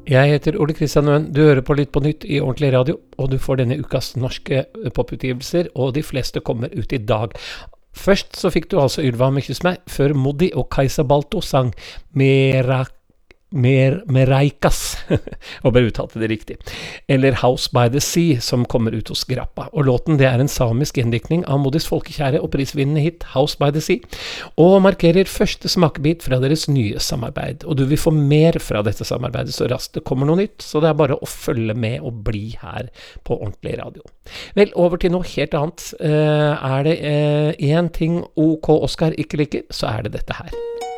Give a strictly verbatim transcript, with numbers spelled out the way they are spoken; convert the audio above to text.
Jeg heter Ole Kristian Nøen, du hører på Litt på nytt i Ordentlig Radio, og du får denne ukas norske poputgivelser, og de fleste kommer ut i dag. Først så fikk du altså Ylva Mykkesmeg, før Modi og Kajsa Balto sang Merak Mer Mereikas, og bare uttalte det riktig, eller House by the Sea, som kommer ut hos Grappa. Og låten det er en samisk gjendiktning av Modis folkekjære og prisvinnende hit House by the Sea, og markerer første smakebit fra deres nye samarbeid. Og du vil få mer fra dette samarbeidet så raskt det kommer noe nytt, så det er bare å følge med og bli her på Ordentlig Radio. Vel, over til noe helt annet. Uh, er det uh, en ting OK Oscar ikke liker, så er det dette her.